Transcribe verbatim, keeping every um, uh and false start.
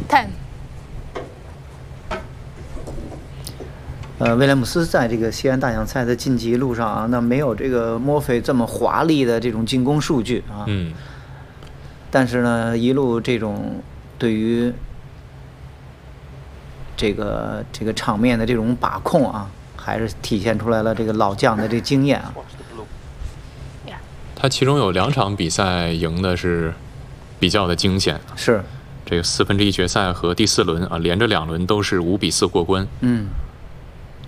ten。 呃，威廉姆斯在这个西安大奖赛的晋级路上啊，那没有这个墨菲这么华丽的这种进攻数据啊。 嗯。 但是呢，一路这种对于这个这个场面的这种把控啊，还是体现出来了这个老将的这经验啊。 他其中有两场比赛赢的是比较的惊险， 是这个四分之一决赛和第四轮啊，连着两轮都是五比四过关。 嗯。